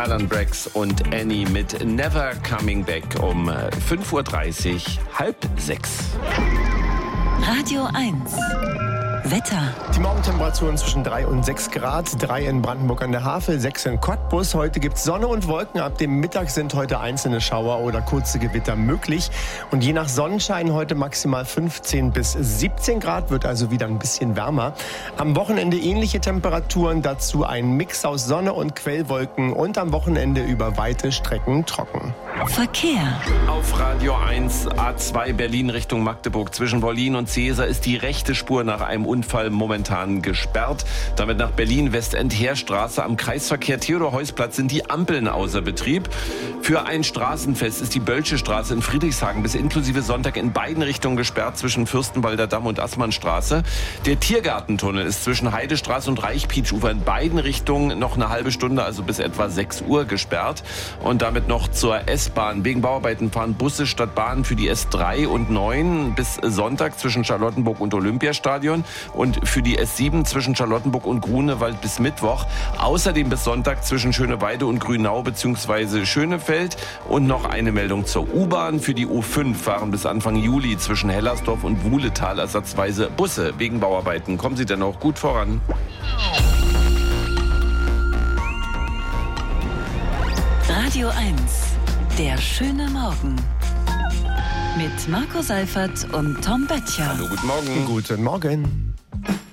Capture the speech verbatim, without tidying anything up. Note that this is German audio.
Alan Brax und Annie mit Never Coming Back um fünf Uhr dreißig, halb sechs. Radio eins. Wetter. Die Morgentemperaturen zwischen drei und sechs Grad, drei in Brandenburg an der Havel, sechs in Cottbus. Heute gibt es Sonne und Wolken. Ab dem Mittag sind heute einzelne Schauer oder kurze Gewitter möglich. Und je nach Sonnenschein heute maximal fünfzehn bis siebzehn Grad, wird also wieder ein bisschen wärmer. Am Wochenende ähnliche Temperaturen, dazu ein Mix aus Sonne und Quellwolken und am Wochenende über weite Strecken trocken. Verkehr. Auf Radio eins, A zwei Berlin Richtung Magdeburg. Zwischen Wollin und Seeser ist die rechte Spur nach einem Unfall momentan gesperrt. Damit nach Berlin Westend Heerstraße. Am Kreisverkehr Theodor-Heuss-Platz sind die Ampeln außer Betrieb. Für ein Straßenfest ist die Bölsche Straße in Friedrichshagen bis inklusive Sonntag in beiden Richtungen gesperrt zwischen Fürstenwalder Damm und Assmannstraße. Der Tiergartentunnel ist zwischen Heidestraße und Reichpietsch-Ufer in beiden Richtungen noch eine halbe Stunde, also bis etwa sechs Uhr gesperrt. Und damit noch zur S-Bahn. Wegen Bauarbeiten fahren Busse statt Bahnen für die S drei und neun bis Sonntag zwischen Charlottenburg und Olympiastadion und für die S sieben zwischen Charlottenburg und Grunewald bis Mittwoch. Außerdem bis Sonntag zwischen Schöneweide und Grünau bzw. Schönefeld. Und noch eine Meldung zur U-Bahn. Für die U fünf fahren bis Anfang Juli zwischen Hellersdorf und Wuhletal ersatzweise Busse wegen Bauarbeiten. Kommen Sie denn auch gut voran? Radio eins. Der schöne Morgen. Mit Marco Seifert und Tom Böttcher. Hallo, guten Morgen. Guten Morgen.